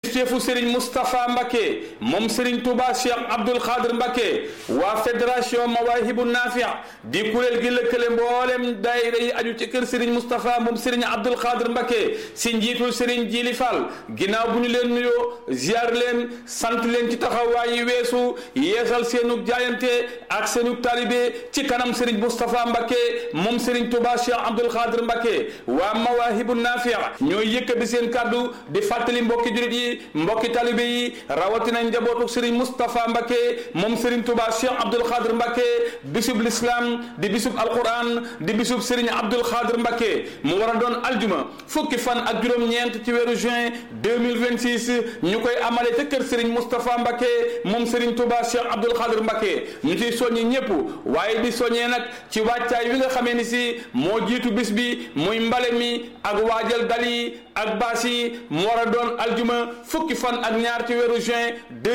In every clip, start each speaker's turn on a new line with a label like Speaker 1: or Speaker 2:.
Speaker 1: kilifteefu Serigne Moustapha Mbacké moom Serigne Touba Cheikh Abdoul Khadr Mbacké waa fédération Mawahibou Nafi' di kuréel gi lëkkale mboolem daayira yi aju ci kër Serigne Moustapha moom Serigne Abdoul Khadr Mbacké si njiitul Serigne Djili Fall ginnaaw bu ñu leen nuyoo ziar leen sant leen ci taxawaay yi weesu yeesal seenu jaayante ak seenu talibé ci kanam Serigne Moustapha Mbacké moom Serigne Touba Cheikh Abdoul Khadr Mbacké waa Mawahibou Nafi' ñooy yëkkati seen kàddu di fàttali mbokki jurit yi mbokki talibé yi rawatina njabootu Serigne Moustapha Mbacké moom Serigne Touba Cheikh Abdoul Khadr Mbacké bisub l'islam di bisub alquran di bisub Serigne Abdoul Khadr Mbacké mu war a doon aljuma fukki fan ak juróom-ñeent ci weeru juin 2026 ñu koy amale ca kër Serigne Moustapha Mbacké moom Serigne Touba Cheikh Abdoul Khadr Mbacké ñu ciy soññi ñëpp waaye di soññee nag ci wàccaay wi nga xamee ni si moo jiitu bis bi muy mbale mi ak waajal dal yi ak baas yi mu war a doon aljuma fukki fan ak ñaar ci weeru juin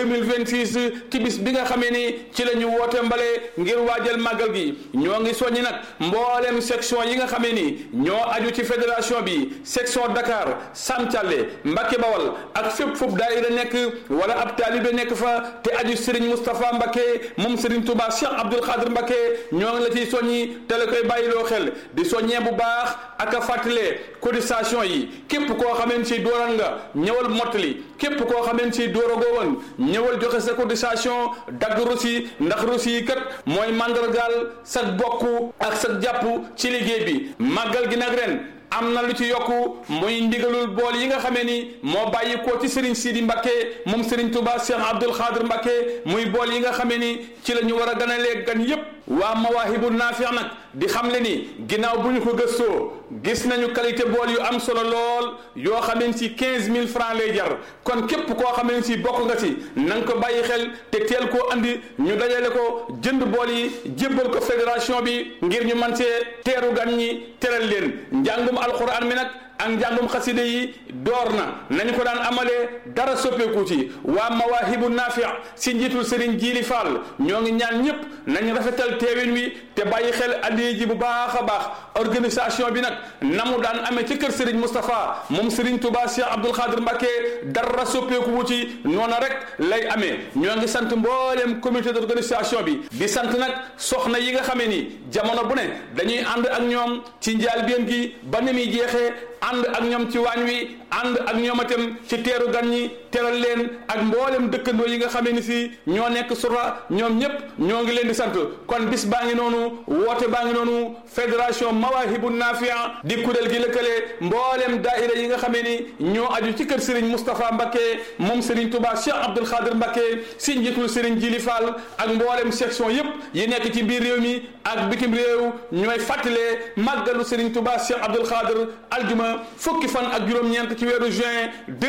Speaker 1: 2026 ci bis bi nga xamee ni ci la ñu woote mbale ngir waajal màggal gi ñoo ngi soññi nag mboolem section yi nga xamee ni ñoo aju ci fédération bi section Dakar Sam Thialé Mbacké Bawal ak fépp foofu daayira nekk wala ab taalibe nekk fa te aju Serigne Moustapha Mbacké moom Serigne Touba Cheikh Abdoul Khadr Mbacké ñoo ngi la ciy soññi te la koy bàyyiloo xel di soññee bu baax ak a fàttalee cotisation yi képp koo xameen si dooran nga ñëwal mottali képp koo xameen si dooragoo woon ñëwal joxe sa cotisation dagg rosi ndax rosi yi kat mooy mandargaal sa bokk ak sa jàpp ci liggéey bi màggal gi nag ren am na lu ci yokku muy ndigalul bool yi nga xamee ni moo bàyyi ko ci Serigne Sidi Mbacké moom Serigne Touba Cheikh Abdoul Khadr Mbacké muy bool yi nga xamee ni ci la ñu war a ganalee gan yépp waa Mawahibou Nafi' nag di xamle ni ginnaaw bu ñu ko gëstoo gis nañu qualité bool yu am solo lool yoo xamee si 15000 francs lay jar kon képp koo xamee si bokk nga si na nga ko bàyyi xel te teel koo andi ñu dajale ko jënd bool yi jébbal ko fédération bi ngir ñu mën see teeru gan ñi teral leen njàngum alxuraan mi nag ak njàngum xaside yi door na nañu ko daan amalee dara soppeeku ci waa Mawahibou Nafi' si njiitul Serigne Djili Fall ñoo ngi ñaan ñëpp nañ rafetal teewin wi te bàyyi xel addiya ji bu baax a baax organisation bi nag na mu daan amee ci kër Serigne Moustapha moom Serigne Touba Cheikh Abdoul Khadr Mbacké dara soppeeku wu ci noona rek lay amee ñoo ngi sant mbooleem comité d'organisation bi di sant nag soxna yi nga xamee ni jamono bu ne dañuy ànd ak ñoom ci njaalbeen gi ba ni muy jeexee ànd ak ñoom ci waañ wi ànd ak ñoom itam ci teeru gan ñi teral leen ak mboolem dëkkandoo yi nga xamee ni si ñoo nekk sura ñoom ñëpp ñoo ngi leen di sant kon bis baa ngi noonu woote baa ngi noonu fédération Mawahibou Nafi' di kuréel gi lëkkale mboolem daaira yi nga xamee ni ñoo aju ci kër Serigne Moustapha Mbacké moom Serigne Touba Cheikh Abdoul Khadr Mbacké si njiitul Serigne Djili Fall ak mboolem section yëpp yi nekk ci biir réew mi ak bitim réew ñooy fàttalee màggalu Serigne Touba Cheikh Abdoul Khadr aljuma fukki fan ak juróom-ñeent ci weeru juin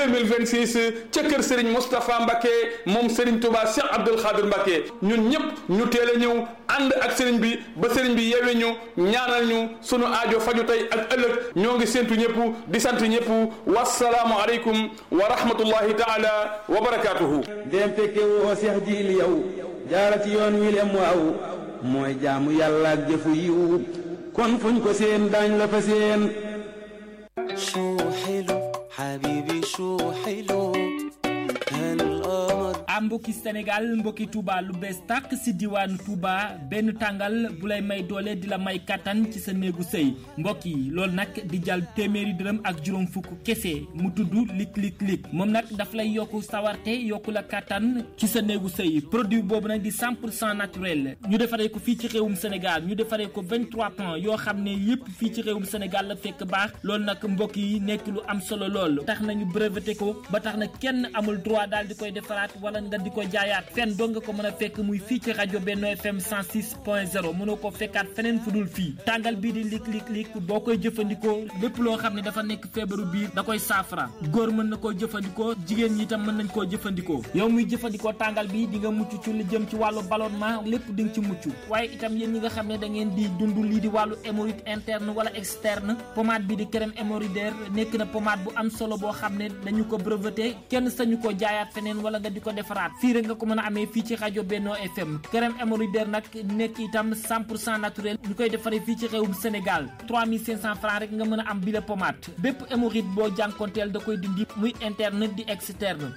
Speaker 1: 2026 ca kër Serigne Moustapha Mbacké moom Serigne Touba Cheikh Abdoul Khadr Mbacké ñun ñëpp ñu teel a ñëw ànd ak Serigne bi ba Serigne bi yeewee ñu ñaanal ñu sunu aajo faju tey ak ëllëg ñoo ngi séntu ñëpp di sant ñëpp wasalaamu aleykum wa rahmatullahi taala wa barakaatuhu.
Speaker 2: dem fekke woo Seex Jiili yow jaara ci yoon wi lem waaw mooy jaamu yàlla ak jëfu yiw kon fuñ ko seen daañ la fa seen.
Speaker 3: شو حلو حبيبي شو حلو هالقمر
Speaker 4: mbokki Sénégal mbokki Touba lu bees tàq si diwaanu Touba benn tàngal bu lay may doole di la may kattan ci sa néegu sëy mbokk yi loolu nag di jàll téeméeri dërëm ak juróom fukk kese mu tudd lik moom nag daf lay yokku sawarte yokku la kattan ci sa néegu sëy produit boobu nag di 100% naturel ñu defaree ko fii ci réewum Sénégal ñu defaree ko 23 plans yoo xam ne yépp fii ci réewum Sénégal la fekk baax loolu nag mbokk yi nekk lu am solo lool tax nañu breveté ko ba tax na kenn amul droit daal di koy defaraat wala nga di ko jaayaat fenn doo nga ko mën a fekk muy fii ci rajo Benno FM 106.0 mënoo ko fekkaat feneen fu dul fii tàngal bii di lik boo koy jëfandikoo lépp loo xam ne dafa nekk feebaru biir da koy saafara góor mën na koo jëfandikoo jigéen ñi itam mën nañ koo jëfandikoo yow muy jëfandikoo tàngal bi di nga mucc ci lu jëm ci wàllu ballonnement lépp di nga ci mucc waaye itam yéen ñi nga xam ne da ngeen di dund lii di wàllu hémorroïde interne wala externe pommade bi di crème hémorroïdaire nekk na pommade bu am solo boo xam ne dañu ko breveté kenn sañu ko jaayaat feneen wala nga di ko defaraat fii rek nga ko mën a amee fii ci rajo Benno FM crème hémorroïdaire nag nekk itam 100% naturel ñu koy defaree fii ci réewum Sénégal 3500 francs rek nga mën a am bi la pommade bépp hémorroïde boo jànkonteel da koy dindi muy interne di externe